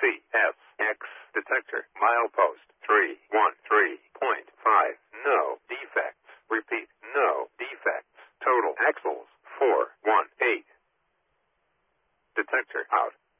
CSX detector. Milepost 313.5. No defects. Repeat, no defects. Total axles 418. Detector out.